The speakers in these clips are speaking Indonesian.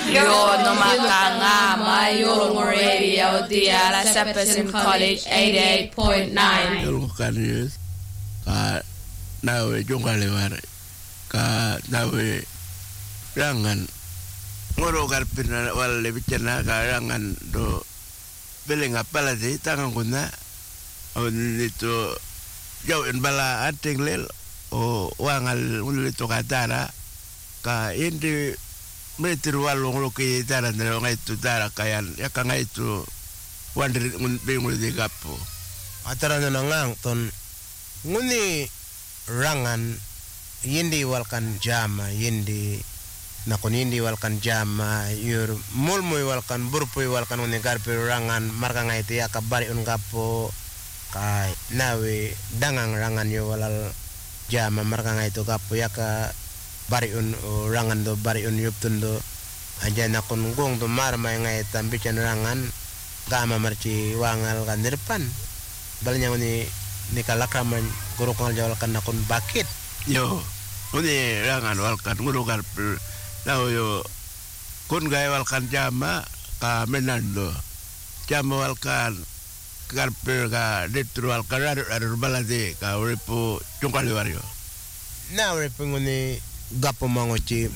Yo no makanga mayong radio dia la Sepesin College 88.9. Yo kan ka nawe jungale war ka nawe rangan ngoro karpina wala bicara ka rangan do belenga pala di tangan kuna on itu jauh in bala anting lel o wangal ulito katara ka indi meter walong lo ke tara na ngai tu tara kayan ya ka ngai tu wandri bengul di gapo atara na ngang ton nguni rangan yindi walkan jama yindi nakon yindi walkan jama yur mulmoy walkan burpoy walkan nguni garpe rangan marka ngai ti ya ka bari un gapo kai nawe dangang rangan yo walal jama marka ngai tu gapo ya ka bariun rangan do bariun yuptun do aja nakon gong do mar mai ngai tambi can rangan gama marci wangal kan depan balnya ni kalakaman guru kangal jawal kan nakon bakit yo uni rangan walkan guru garpe lao yo kun gai walkan jama ka menando jama walkan garpe ka detru walkan adur balade ka uripu cungkali wario na uripu nguni gapo mangochi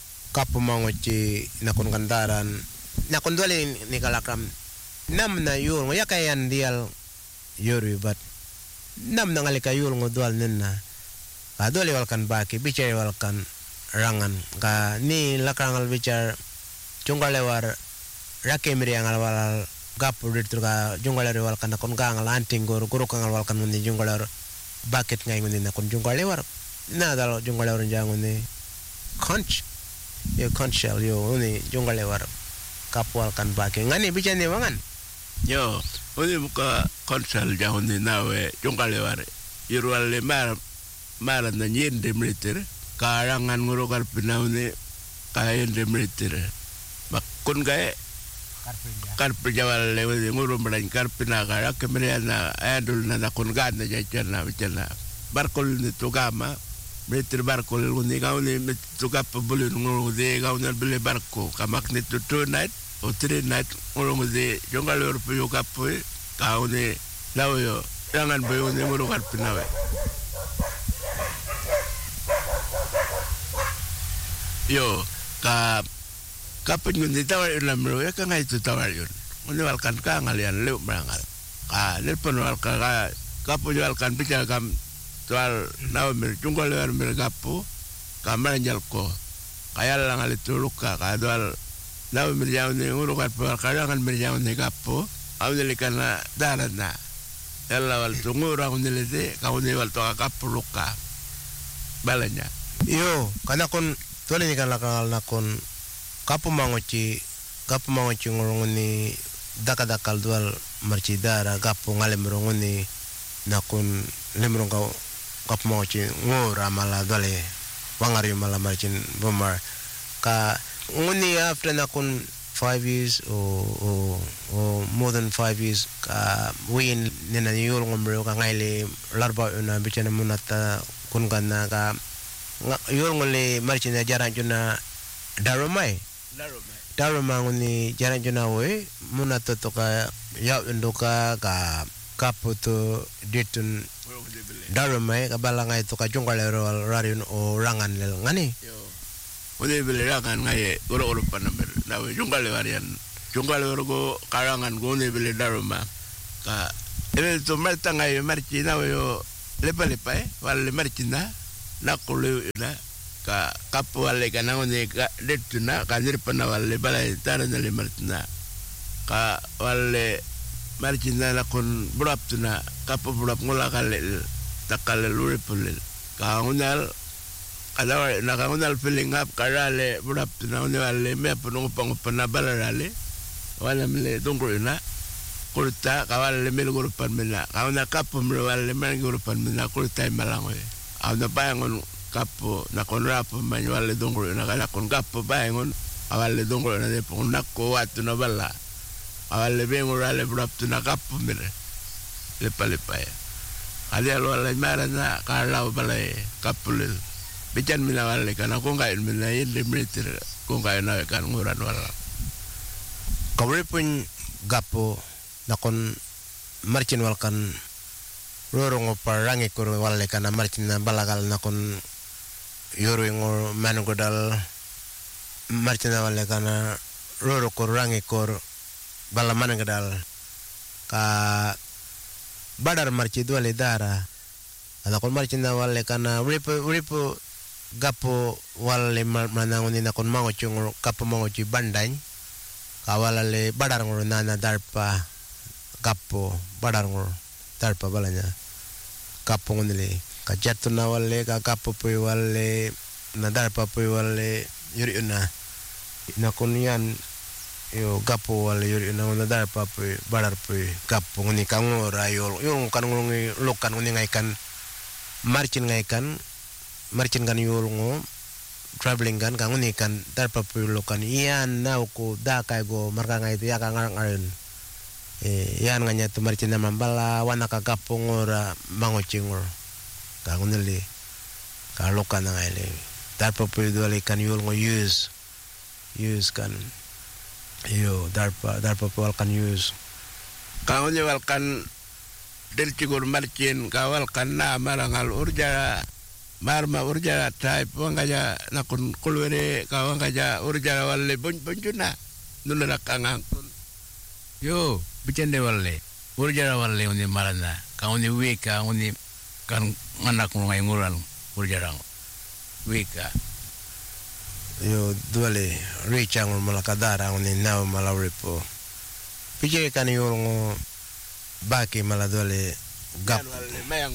nakon kandaran nakon dole ni kalakam nam na yul ya kayan dial yuri bat nam na ngalika yul ngodwal nenna ka dole walkan baki bicara walkan rangan ka ni lakangal bicar junggalewar rakemri angal walal gapo ditur ka junggalewar walkan nakon gangal anting guru kangal walkan mundi junggalewar bakit ngai mundi nakon junggalewar na dalo junggalewar jangun ni conch yo conchal yo ni junggalewar kapwal kan bake ngani bijane wangan yo uni muka conchal jangun ni nawe junggalewar irwal le mar na nyende militer karangan ngurukar pinaune kayende militer bakun gae karpe jawal le nguru mran karpina kara kemriana adul na kun ganda jachana bichana barkol ni tugama meter barko ni gauni tuga pabulu ngoro de gauni bele barko kamak ni to night o 3 night ngoro de jongal europe yo kapo gauni lawo jangan bayo ni ngoro karpinawe yo ka kapen ngun tawar lamro ya ka ngai tu tawar yun ngoni walkan ka ngalian leu brangal ka le penwal ka kapo walkan bicara kam tual nawe mer junggal mer kapo kamar jalko kaya lang ali tuluka ka dual nawe mer jaw ni nguru ka kadang mer jaw ni kapo awne kana darana yalla wal tungura ngule de ka ngone wal to kapo luka balanya yo kana kon tole ni kana kangal nakon kapo mangochi ngorongoni dakadakal dual marci dara kapo ngale merongoni nakon lemrong kapo mangochi ngora mala dole wangari mala marcin bomar ka ngoni after nakon 5 years or more than 5 years ka win nena yul ngomro ka ngaile larba una bichana munata kun ganna ka yul ngole marcin jaran juna daromai ngoni jaran juna we munata to ka ya ndoka ka kaputo ditun daromai ka balanga itu ka jonggalero rariun o rangan lel ngani ode bele rangan ngai oro panamer nawe jonggalero go karangan go ne bele daroma ka ele to merta ngai marci nawe yo lepa wal marcina nakulu ina ka kapu wale kana ngone ka detuna ka nirpana wale balai tarana le martina ka wale marcina la kon buraptuna kapu burap ngola kale takale luripulil ka ngunal kada na ka ngunal filling up karale buraptuna wale me punong pangupana balarale wala mle dongurina kurta ka wale mel gurupan mena ka na kapu mle wale mel gurupan mena kurta malangoy ana bayangon kapo na konrapo manuale dongro na kala kon kapo bayangon awale dongro na de pon nakko watu na balla awale bengo rale braptu na kapo mire le pale paya ali alo ala mara na kala bala kapulil bican mina wale kana ko ngai mina yende meter ko ngai na kan nguran wala kawri pun gapo nakon marcin walkan rorong parangi kur wale kana marcin na balagal nakon yoro ngor manugodal marcin wale kana roro kur rangi kur bala manugodal ka badar marci dua dara nakon marcin wale kana ripo gapo wale manangoni nakon mangoci ngor kapo mangoci bandany kawalale badar ngor nana darpa kapo badar ngor darpa balanya kapo ngonile ka jattu na wale ka kapo pui wale na darpa pui wale yuri una nakon yan yo kapo wale yuri una na darpa pui badar pui kapo ngoni ka ngor ayol yung kan ngongi lokan ngoni ngaikan marcin kan yol ngo traveling kan ngoni kan darpa pui lokan iyan nauko dakai go marka ngai itu ya ka ngaran yan nganya tu marcin na mambala wana ka kapo ngora mangocingor ka ngonili ka lokan ngai le darpa pui dole kan yol ngo use kan yo darpa pui kan use ka ngoni wal kan del cigur marcin kawal kan na marangal urjara marma urjara type wangaja nakun kulwere kawangaja urjara wale bonjuna nulana kangangkun yo bicende wale urjara wale uni marana ka uni weka uni kan anak ngai nguran urjara weka yo duale richang malakadara uni naw malawripo pije kan yo ngo baki maladole gap mayang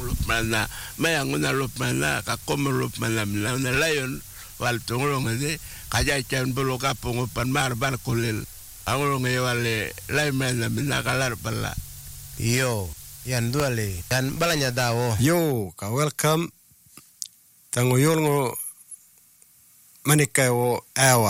lup mana ka kom lup mana na lion wal tongong de kaja chan bolo kapong pan mar bar kulil angolong e wale lai mana mina kalar pala yo yan duale yan balanya dawo yo ka welcome tango yolngo manikayo awa